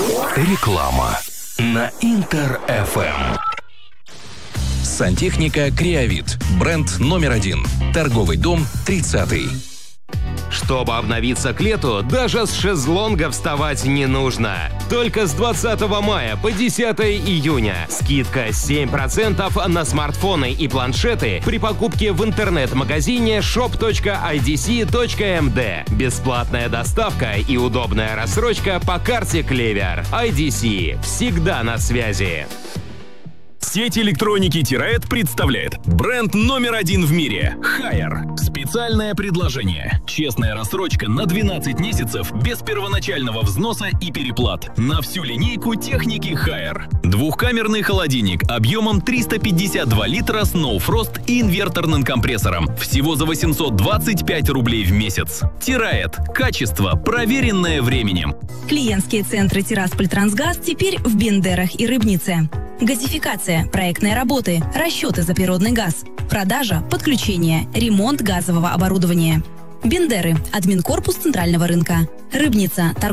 Реклама на Интер-ФМ. Сантехника Креавит. Бренд номер 1. Торговый дом 30-й. Чтобы обновиться к лету, даже с шезлонга вставать не нужно. Только с 20 мая по 10 июня скидка 7% на смартфоны и планшеты при покупке в интернет-магазине shop.idc.md. Бесплатная доставка и удобная рассрочка по карте Клевер. IDC. Всегда на связи. Сеть электроники Тираэд представляет бренд номер 1 в мире – Haier. Специальное предложение. Честная рассрочка на 12 месяцев без первоначального взноса и переплат на всю линейку техники Haier. Двухкамерный холодильник объемом 352 литра с No Frost и инверторным компрессором. Всего за 825 рублей в месяц. Тираэд. Качество, проверенное временем. Клиентские центры Тирасполь-Трансгаз теперь в Бендерах и Рыбнице. Газификация, проектные работы, расчеты за природный газ, продажа, подключение, ремонт газового оборудования. Бендеры, админкорпус центрального рынка. Рыбница,